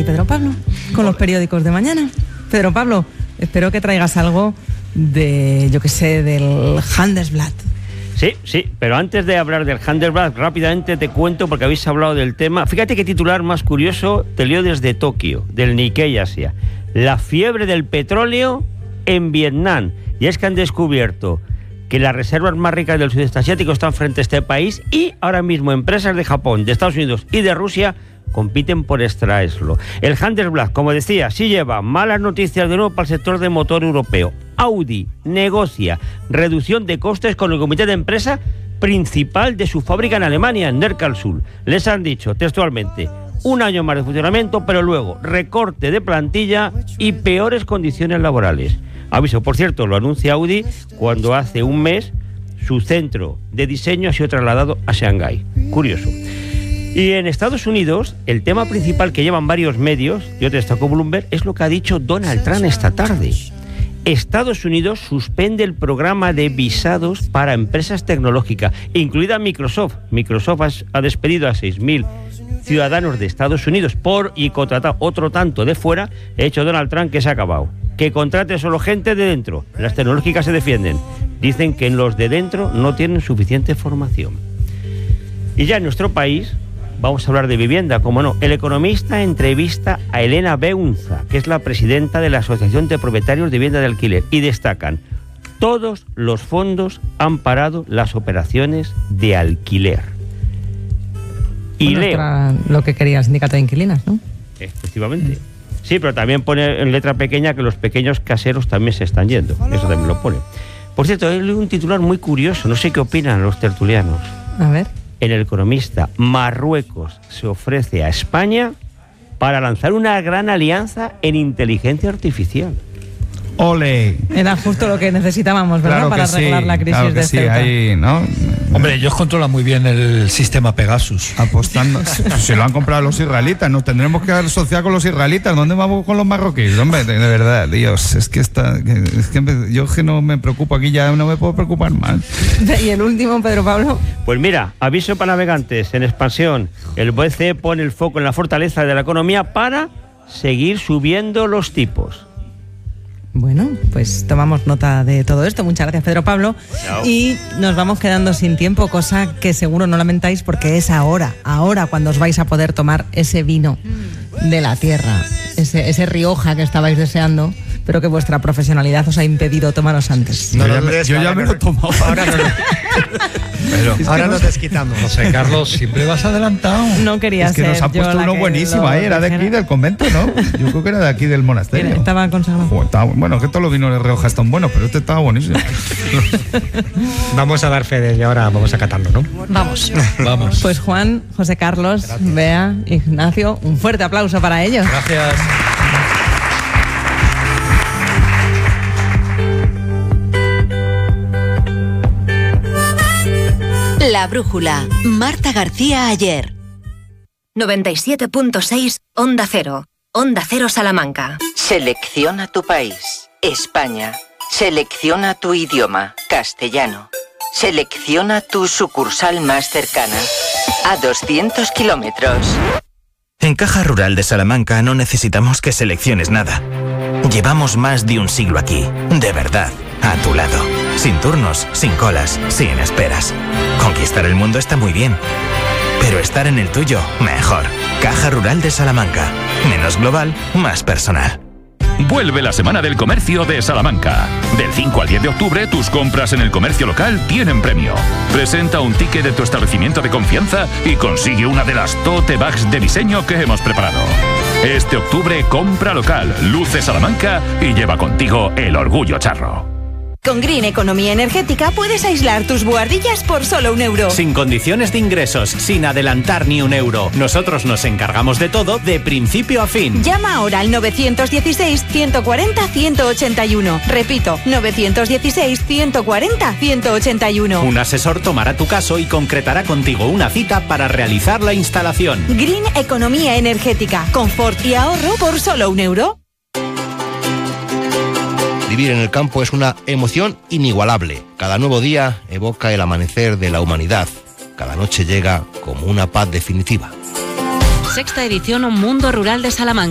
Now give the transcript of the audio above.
Pedro Pablo, con los periódicos de mañana. Pedro Pablo, espero que traigas algo de, yo qué sé, del Handelsblatt. Sí, pero antes de hablar del Handelsblatt, rápidamente te cuento, porque habéis hablado del tema. Fíjate qué titular más curioso te leo desde Tokio, del Nikkei Asia. La fiebre del petróleo en Vietnam. Y es que han descubierto que las reservas más ricas del sudeste asiático están frente a este país y ahora mismo empresas de Japón, de Estados Unidos y de Rusia compiten por extraerlo. El Handelsblatt, como decía, sí lleva malas noticias de nuevo para el sector de motor europeo. Audi negocia reducción de costes con el comité de empresa principal de su fábrica en Alemania, en Neckarsulm. Les han dicho textualmente: 1 año más de funcionamiento, pero luego recorte de plantilla y peores condiciones laborales. Aviso, por cierto, lo anuncia Audi cuando hace un mes su centro de diseño ha sido trasladado a Shanghái. Curioso. Y en Estados Unidos, el tema principal que llevan varios medios, yo te destaco Bloomberg, es lo que ha dicho Donald Trump esta tarde. Estados Unidos suspende el programa de visados para empresas tecnológicas, incluida Microsoft. Microsoft ha despedido a 6.000 ciudadanos de Estados Unidos y contratado otro tanto de fuera. Ha hecho Donald Trump que se ha acabado. Que contrate solo gente de dentro. Las tecnológicas se defienden. Dicen que los de dentro no tienen suficiente formación. Y ya en nuestro país vamos a hablar de vivienda, como no. El Economista entrevista a Elena Beunza, que es la presidenta de la Asociación de Propietarios de Vivienda de Alquiler, y destacan: todos los fondos han parado las operaciones de alquiler. Y leo lo que quería el sindicato de inquilinas, ¿no? Efectivamente. Sí, pero también pone en letra pequeña que los pequeños caseros también se están yendo. Eso también lo pone. Por cierto, hay un titular muy curioso, no sé qué opinan los tertulianos. A ver. En El Economista, Marruecos se ofrece a España para lanzar una gran alianza en inteligencia artificial. ¡Ole! Era justo lo que necesitábamos, ¿verdad? Claro para arreglar sí, la crisis claro que de sí, Ceuta. ahí, ¿no? Hombre, ellos controlan muy bien el sistema Pegasus. Apostando. Se lo han comprado los israelitas. Nos tendremos que asociar con los israelitas. ¿Dónde vamos con los marroquíes? Hombre, de verdad, Dios. Es que yo que no me preocupo aquí, ya no me puedo preocupar más. Y el último, Pedro Pablo. Pues mira, aviso para navegantes en expansión. El BCE pone el foco en la fortaleza de la economía para seguir subiendo los tipos. Bueno, pues tomamos nota de todo esto. Muchas gracias, Pedro Pablo. Chao. Y nos vamos quedando sin tiempo, cosa que seguro no lamentáis, porque es ahora cuando os vais a poder tomar ese vino de la tierra, ese Rioja que estabais deseando, pero que vuestra profesionalidad os ha impedido tomaros antes. Yo ya me lo he tomado. Ahora nos desquitamos. José Carlos, siempre vas adelantado. No quería Es que ser nos han yo puesto la uno que buenísimo lo ahí, era de aquí dijera. del convento, ¿no? Yo creo que era de aquí del monasterio. Estaba consagrado. Bueno, que todos los vinos de Rioja están buenos, pero este estaba buenísimo. Vamos a dar fe de ello, ahora vamos a catarlo, ¿no? Vamos. Vamos. Pues Juan, José Carlos, Bea, Ignacio, un fuerte aplauso para ellos. Gracias. La Brújula. Marta García Ayer. 97.6 Onda Cero. Onda Cero Salamanca. Selecciona tu país. España. Selecciona tu idioma. Castellano. Selecciona tu sucursal más cercana. A 200 kilómetros. En Caja Rural de Salamanca no necesitamos que selecciones nada. Llevamos más de un siglo aquí, de verdad, a tu lado. Sin turnos, sin colas, sin esperas. Conquistar el mundo está muy bien, pero estar en el tuyo, mejor. Caja Rural de Salamanca. Menos global, más personal. Vuelve la Semana del Comercio de Salamanca. Del 5 al 10 de octubre, tus compras en el comercio local tienen premio. Presenta un ticket de tu establecimiento de confianza y consigue una de las tote bags de diseño que hemos preparado. Este octubre, compra local, luce Salamanca y lleva contigo el orgullo charro. Con Green Economía Energética puedes aislar tus buhardillas por solo €1. Sin condiciones de ingresos, sin adelantar ni €1. Nosotros nos encargamos de todo de principio a fin. Llama ahora al 916-140-181. Repito, 916-140-181. Un asesor tomará tu caso y concretará contigo una cita para realizar la instalación. Green Economía Energética. Confort y ahorro por solo €1. Vivir en el campo es una emoción inigualable. Cada nuevo día evoca el amanecer de la humanidad. Cada noche llega como una paz definitiva. Sexta edición Mundo Rural de Salamanca.